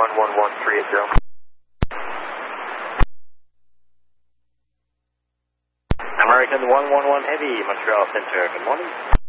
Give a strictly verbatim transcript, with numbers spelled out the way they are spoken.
one one one three eight zero. American one one one Heavy, Montreal Center, good morning.